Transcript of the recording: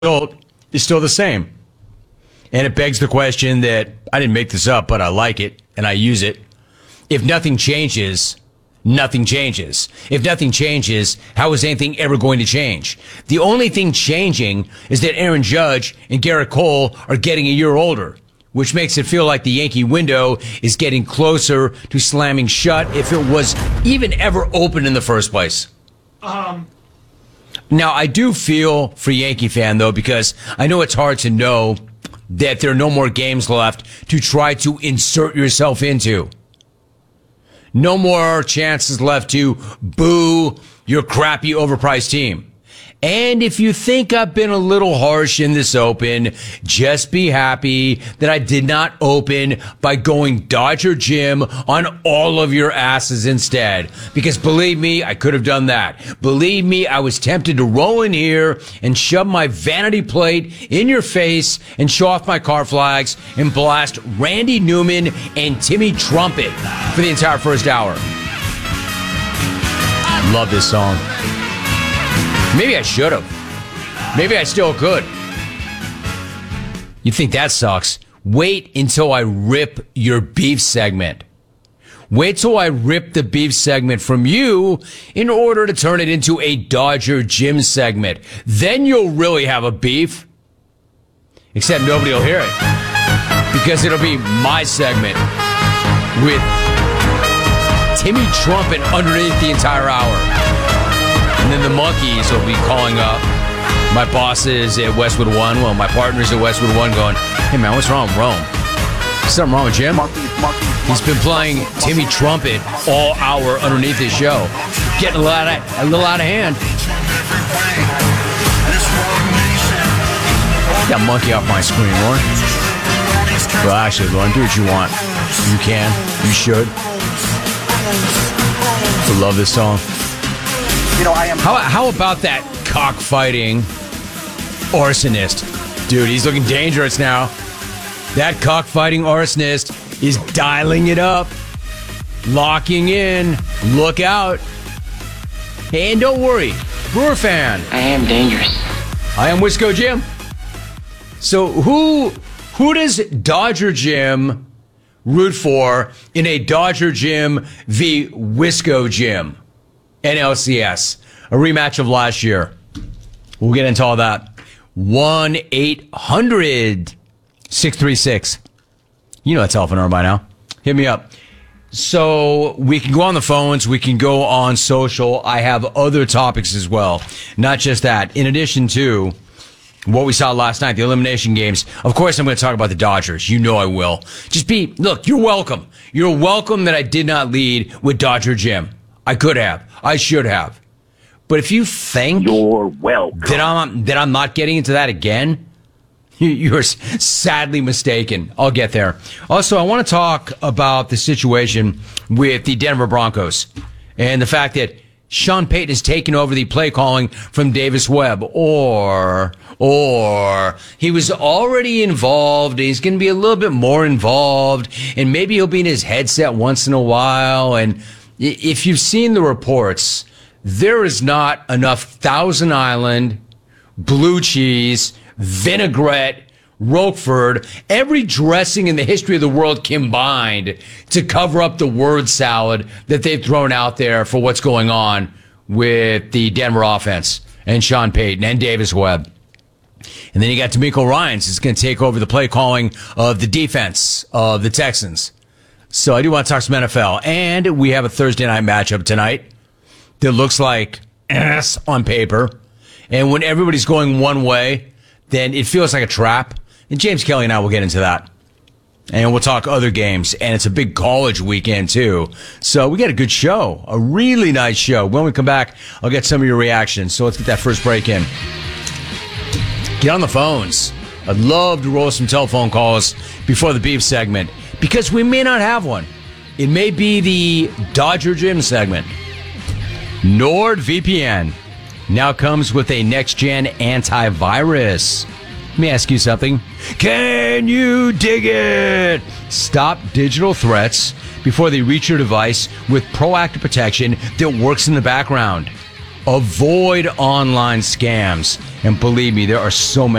result is still the same. And it begs the question that I didn't make this up, but I like it and I use it. If nothing changes, nothing changes. If nothing changes, how is anything ever going to change? The only thing changing is that Aaron Judge and Garrett Cole are getting a year older, which makes it feel like the Yankee window is getting closer to slamming shut if it was even ever open in the first place. Now, I do feel for Yankee fan, though, because I know it's hard to know that there are no more games left to try to insert yourself into. No more chances left to boo your crappy, overpriced team. And if you think I've been a little harsh in this open, just be happy that I did not open by going Dodger Jim on all of your asses instead. Because believe me, I could have done that. Believe me, I was tempted to roll in here and shove my vanity plate in your face and show off my car flags and blast Randy Newman and Timmy Trumpet for the entire first hour. Love this song. Maybe I should have. Maybe I still could. You think that sucks? Wait until I rip your beef segment. Wait till I rip the beef segment from you in order to turn it into a Dodger Jim segment. Then you'll really have a beef. Except nobody will hear it. Because it'll be my segment with Timmy Trumpet underneath the entire hour. And then the monkeys will be calling up my bosses at Westwood One, well, my partners at Westwood One going, hey, man, what's wrong with Rome? Something wrong with Jim? He's been playing Timmy Trumpet all hour underneath his show. Getting a little out of hand. Get that monkey off my screen, Lauren. Well, actually, Lauren, do what you want. You can. You should. I love this song. You know, I am. How about that cockfighting arsonist? Dude, he's looking dangerous now. That cockfighting arsonist is dialing it up. Locking in. Look out. And don't worry, Brewer fan. I am dangerous. I am Wisco Jim. So who does Dodger Jim root for in a Dodger Jim v. Wisco Jim? NLCS, a rematch of last year. We'll get into all that. 1-800-636. You know that telephone number by now. Hit me up. So we can go on the phones. We can go on social. I have other topics as well. Not just that. In addition to what we saw last night, the elimination games. Of course, I'm going to talk about the Dodgers. You know I will. Look, you're welcome. You're welcome that I did not lead with Dodger Jim. I could have. I should have. But if you think you're welcome that I'm not getting into that again, you're sadly mistaken. I'll get there. Also, I want to talk about the situation with the Denver Broncos and the fact that Sean Payton has taken over the play calling from Davis Webb, or he was already involved. He's going to be a little bit more involved, and maybe he'll be in his headset once in a while. And if you've seen the reports, there is not enough Thousand Island, blue cheese, vinaigrette, Roquefort, every dressing in the history of the world combined to cover up the word salad that they've thrown out there for what's going on with the Denver offense and Sean Payton and Davis Webb. And then you got D'Amico Ryans who's going to take over the play calling of the defense of the Texans. So I do want to talk some NFL. And we have a Thursday night matchup tonight that looks like ass on paper. And when everybody's going one way, then it feels like a trap. And James Kelly and I will get into that. And we'll talk other games. And it's a big college weekend, too. So we got a good show. A really nice show. When we come back, I'll get some of your reactions. So let's get that first break in. Get on the phones. I'd love to roll some telephone calls before the beef segment. Because we may not have one. It may be the Dodger Jim segment. NordVPN now comes with a next-gen antivirus. Let me ask you something. Can you dig it? Stop digital threats before they reach your device with proactive protection that works in the background. Avoid online scams. And believe me, there are so many.